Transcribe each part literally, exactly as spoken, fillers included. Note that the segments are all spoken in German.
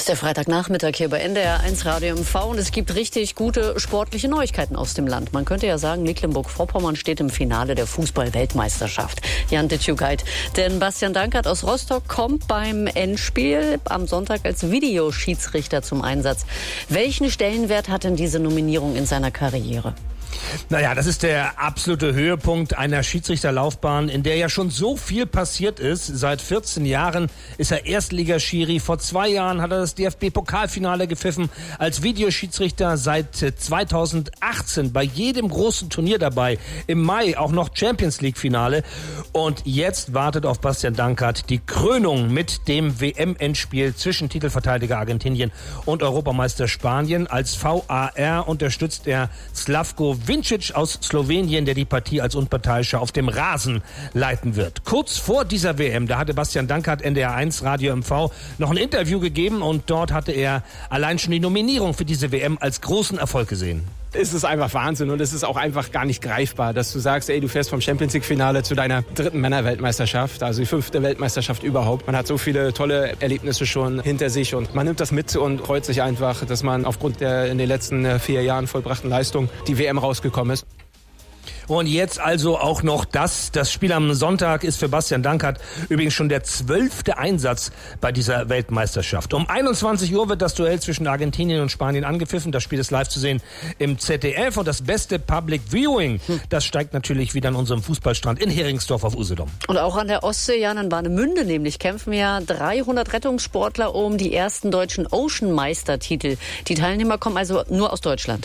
ist der Freitagnachmittag hier bei N D R eins Radio M V und es gibt richtig gute sportliche Neuigkeiten aus dem Land. Man könnte ja sagen, Mecklenburg-Vorpommern steht im Finale der Fußball-Weltmeisterschaft. Jan Ditschugait. Denn Bastian Dankert aus Rostock kommt beim Endspiel am Sonntag als Videoschiedsrichter zum Einsatz. Welchen Stellenwert hat denn diese Nominierung in seiner Karriere? Naja, das ist der absolute Höhepunkt einer Schiedsrichterlaufbahn, in der ja schon so viel passiert ist. Seit vierzehn Jahren ist er Erstligaschiri. Vor zwei Jahren hat er das D F B-Pokalfinale gepfiffen. Als Videoschiedsrichter seit zweitausendachtzehn bei jedem großen Turnier dabei. Im Mai auch noch Champions-League-Finale. Und jetzt wartet auf Bastian Dankert die Krönung mit dem W M-Endspiel zwischen Titelverteidiger Argentinien und Europameister Spanien. Als V A R unterstützt er Slavko Vincic aus Slowenien, der die Partie als Unparteiischer auf dem Rasen leiten wird. Kurz vor dieser W M, da hatte Bastian Dankert N D R eins Radio M V noch ein Interview gegeben und dort hatte er allein schon die Nominierung für diese W M als großen Erfolg gesehen. Es ist einfach Wahnsinn und es ist auch einfach gar nicht greifbar, dass du sagst, ey, du fährst vom Champions-League-Finale zu deiner dritten Männerweltmeisterschaft, also die fünfte Weltmeisterschaft überhaupt. Man hat so viele tolle Erlebnisse schon hinter sich und man nimmt das mit und freut sich einfach, dass man aufgrund der in den letzten vier Jahren vollbrachten Leistung die W M rausgekommen ist. Und jetzt also auch noch das. Das Spiel am Sonntag ist für Bastian Dankert übrigens schon der zwölfte Einsatz bei dieser Weltmeisterschaft. Um einundzwanzig Uhr wird das Duell zwischen Argentinien und Spanien angepfiffen. Das Spiel ist live zu sehen im Z D F. Und das beste Public Viewing, das steigt natürlich wieder an unserem Fußballstrand in Heringsdorf auf Usedom. Und auch an der Ostsee, Jan, in Warnemünde nämlich, kämpfen ja dreihundert Rettungssportler um die ersten deutschen Ocean-Meistertitel. Die Teilnehmer kommen also nur aus Deutschland.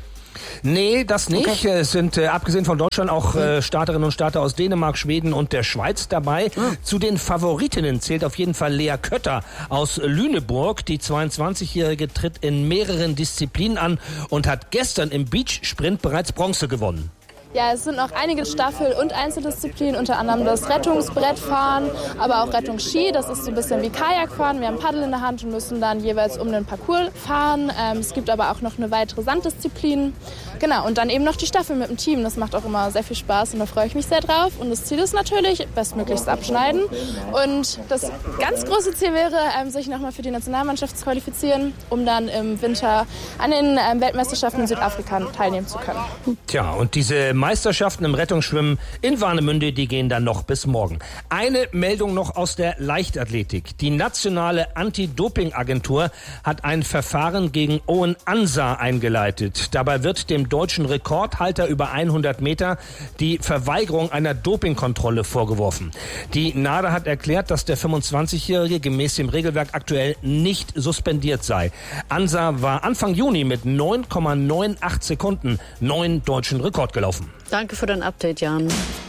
Nee, das nicht. Okay. Es sind äh, abgesehen von Deutschland auch äh, Starterinnen und Starter aus Dänemark, Schweden und der Schweiz dabei. Mhm. Zu den Favoritinnen zählt auf jeden Fall Lea Kötter aus Lüneburg. Die zweiundzwanzigjährige tritt in mehreren Disziplinen an und hat gestern im Beachsprint bereits Bronze gewonnen. Ja, es sind noch einige Staffel- und Einzeldisziplinen, unter anderem das Rettungsbrettfahren, aber auch Rettungsski. Das ist so ein bisschen wie Kajakfahren. Wir haben Paddel in der Hand und müssen dann jeweils um den Parcours fahren. Ähm, es gibt aber auch noch eine weitere Sanddisziplin. Genau, und dann eben noch die Staffel mit dem Team. Das macht auch immer sehr viel Spaß und da freue ich mich sehr drauf. Und das Ziel ist natürlich, bestmöglichst abschneiden. Und das ganz große Ziel wäre, ähm, sich nochmal für die Nationalmannschaft zu qualifizieren, um dann im Winter an den ähm, Weltmeisterschaften in Südafrika teilnehmen zu können. Tja, und diese Meisterschaften im Rettungsschwimmen in Warnemünde, die gehen dann noch bis morgen. Eine Meldung noch aus der Leichtathletik. Die nationale Anti-Doping-Agentur hat ein Verfahren gegen Owen Ansah eingeleitet. Dabei wird dem deutschen Rekordhalter über hundert Meter die Verweigerung einer Dopingkontrolle vorgeworfen. Die NADA hat erklärt, dass der fünfundzwanzigjährige gemäß dem Regelwerk aktuell nicht suspendiert sei. Ansah war Anfang Juni mit neun Komma achtundneunzig Sekunden neuen deutschen Rekord gelaufen. Danke für dein Update, Jan.